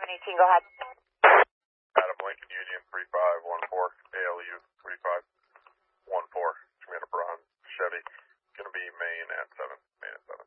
718, go ahead. Adam Lincoln Union 3514, ALU 3514, Commander Braun, Chevy. Going to be Maine at 7, Maine at 7.